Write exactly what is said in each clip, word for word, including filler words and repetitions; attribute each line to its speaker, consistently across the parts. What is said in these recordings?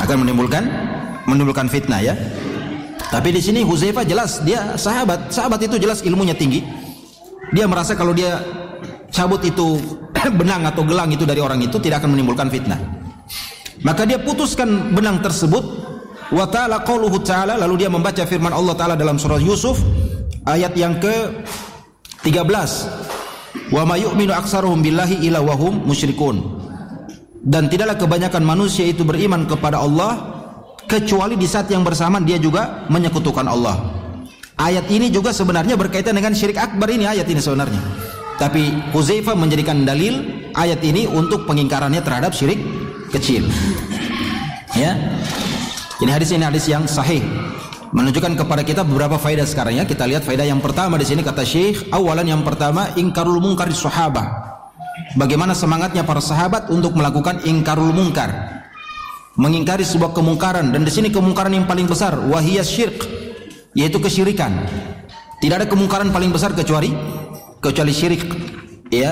Speaker 1: akan menimbulkan menimbulkan fitnah ya. Tapi di sini Hudzaifah jelas dia sahabat, sahabat itu jelas ilmunya tinggi. Dia merasa kalau dia cabut itu benang atau gelang itu dari orang itu tidak akan menimbulkan fitnah. Maka dia putuskan benang tersebut. Wa ta'ala qauluhu ta'ala, lalu dia membaca firman Allah Ta'ala dalam surah Yusuf ayat yang ke tiga belas. Wa ma yu'minu aktsaruhum billahi illa wa hum musyrikun. Dan tidaklah kebanyakan manusia itu beriman kepada Allah kecuali di saat yang bersamaan dia juga menyekutukan Allah. Ayat ini juga sebenarnya berkaitan dengan syirik akbar ini, ayat ini sebenarnya. Tapi Hudzaifah menjadikan dalil ayat ini untuk pengingkarannya terhadap syirik kecil. Ya. Ini hadis ini hadis yang sahih, menunjukkan kepada kita beberapa faedah sekarang ya. Kita lihat faedah yang pertama di sini kata Syekh, awalan yang pertama ingkarul munkar sahabah. Bagaimana semangatnya para sahabat untuk melakukan ingkarul munkar, mengingkari sebuah kemungkaran, dan di sini kemungkaran yang paling besar wahiyas syirk, yaitu kesyirikan. Tidak ada kemungkaran paling besar kecuali kecuali syirik, ya,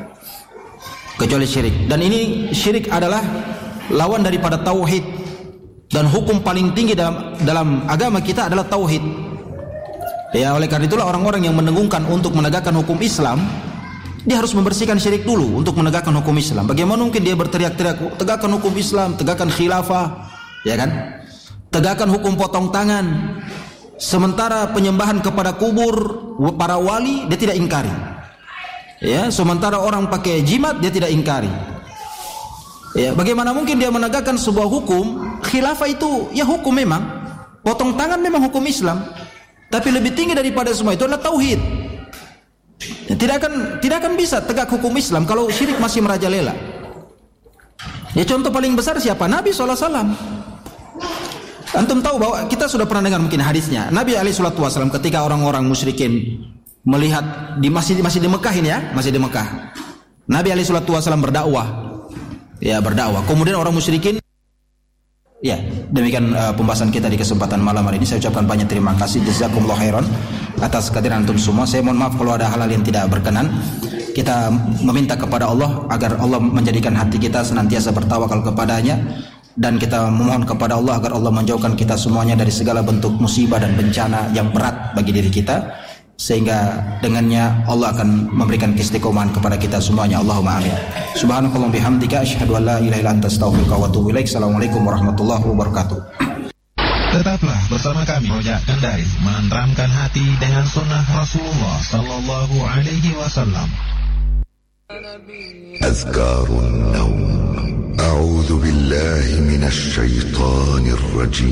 Speaker 1: kecuali syirik. Dan ini syirik adalah lawan daripada tauhid, dan hukum paling tinggi dalam dalam agama kita adalah tauhid. Ya, oleh karena itulah orang-orang yang mendengungkan untuk menegakkan hukum Islam, dia harus membersihkan syirik dulu untuk menegakkan hukum Islam. Bagaimana mungkin dia berteriak-teriak tegakkan hukum Islam, tegakkan khilafah, ya kan? Tegakkan hukum potong tangan. Sementara penyembahan kepada kubur para wali dia tidak ingkari. Ya, sementara orang pakai jimat dia tidak ingkari. Ya, bagaimana mungkin dia menegakkan sebuah hukum khilafah itu ya hukum memang, potong tangan memang hukum Islam, tapi lebih tinggi daripada semua itu adalah tauhid. Tidak akan tidak akan bisa tegak hukum Islam kalau syirik masih merajalela. Ya, contoh paling besar siapa? Nabi shallallahu alaihi wasallam. Antum tahu bahwa kita sudah pernah dengar mungkin hadisnya. Nabi alaihi wasallam ketika orang-orang musyrikin melihat di masih masih di Mekah ini ya, masih di Mekah. Nabi alaihi wasallam berdakwah. Ya, berdakwah. Kemudian orang musyrikin. Ya, demikian uh, pembahasan kita di kesempatan malam hari ini. Saya ucapkan banyak terima kasih, jazakumullah khairan atas kehadiran antum semua. Saya mohon maaf kalau ada hal-hal yang tidak berkenan. Kita meminta kepada Allah agar Allah menjadikan hati kita senantiasa bertawakal kepadanya, dan kita memohon kepada Allah agar Allah menjauhkan kita semuanya dari segala bentuk musibah dan bencana yang berat bagi diri kita, sehingga dengannya Allah akan memberikan keistiqomahan kepada kita semuanya. Allahumma amin. Subhanakallahumma bihamdika asyhadu an la ilaha illa anta astaghfiruka wa atubu ilaik. Assalamualaikum warahmatullahi wabarakatuh.
Speaker 2: Tetaplah bersama kami, Rojak Kendaris, menenteramkan hati dengan sunnah Rasulullah sallallahu alaihi wasallam. Azkarun Naum. A'udzu billahi minasy syaithanir rajim.